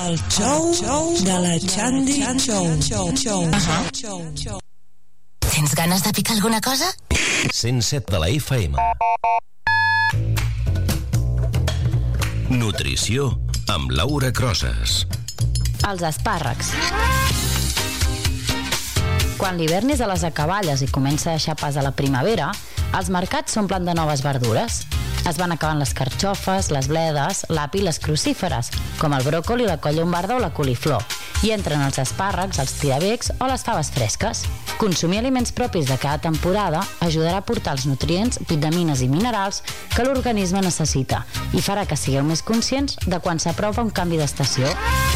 El xou de la Xandi Xou. Tens ganes de picar alguna cosa? 107 de la FM. Nutrició amb Laura Crosas. Els espàrrecs. Quan l'hivern és a les acaballes i comença a deixar pas a la primavera, els mercats s'omplen de noves verdures. Es van acabant les carxofes, les bledes, l'api i les crucíferes, com el bròcoli, la colla llombarda o la coliflor, i entren els espàrrecs, els tirabecs o les faves fresques. Consumir aliments propis de cada temporada ajudarà a portar els nutrients, vitamines i minerals que l'organisme necessita i farà que sigueu més conscients de quan s'apropa un canvi d'estació.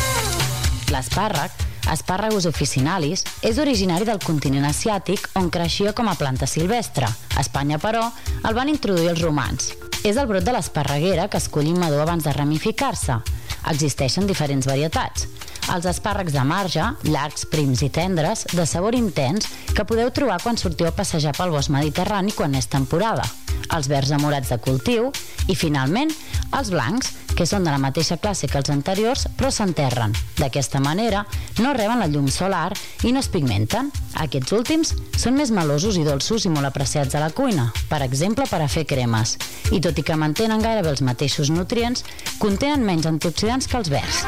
L'espàrrec, Asparragus officinalis, és originari del continent asiàtic on creixia com a planta silvestre. A Espanya, però, el van introduir els romans. És el brot de l'esparreguera que es collim madur abans de ramificar-se. Existeixen diferents varietats. Els espàrrecs de marge, llargs, prims i tendres, de sabor intens, que podeu trobar quan sortiu a passejar pel bosc mediterrani quan és temporada. Els verds amorats de cultiu i, finalment, els blancs, que són de la mateixa classe que els anteriors, però s'enterren. D'aquesta manera, no reben la llum solar i no es pigmenten. Aquests últims són més melosos i dolços i molt apreciats a la cuina, per exemple, per a fer cremes. I tot i que mantenen gairebé els mateixos nutrients, contenen menys antioxidants que els verds.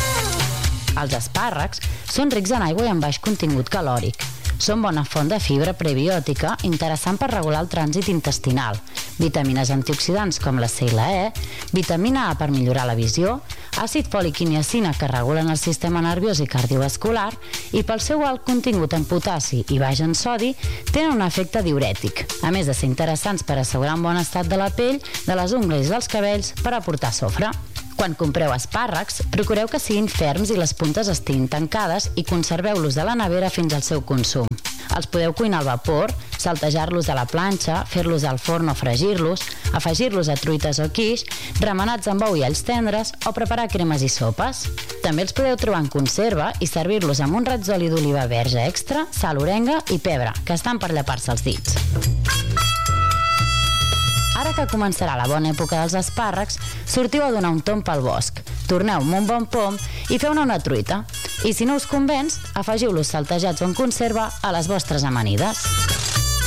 Els espàrrecs són rics en aigua i en baix contingut calòric. Són bona font de fibra prebiòtica, interessant per regular el trànsit intestinal, vitamines antioxidants com la C i la E, vitamina A per millorar la visió, àcid fòlic i niacina que regulen el sistema nerviós i cardiovascular i pel seu alt contingut en potassi i baix en sodi tenen un efecte diürètic, a més de ser interessants per assegurar un bon estat de la pell, de les ungles i dels cabells per aportar sofre. Quan compreu espàrrecs, procureu que siguin ferms i les puntes estiguin tancades i conserveu-los de la nevera fins al seu consum. Els podeu cuinar al vapor, saltejar-los a la planxa, fer-los al forn o fregir-los, afegir-los a truites o quiche, remenats amb ou i alls tendres o preparar cremes i sopes. També els podeu trobar en conserva i servir-los amb un raig d'oli d'oliva verge extra, sal, orenga i pebre, que estan per llepar-se els dits. Ara que començarà la bona època dels espàrrecs, sortiu a donar un tomb pel bosc, torneu amb un bon pom i feu-ne una truita. I si no us convenç, afegiu-los saltejats o en conserva a les vostres amanides.